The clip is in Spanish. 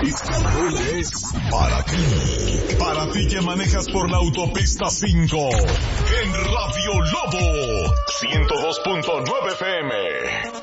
Istanbul es para ti. Para ti que manejas por la autopista 5. En Radio Lobo 102.9 FM.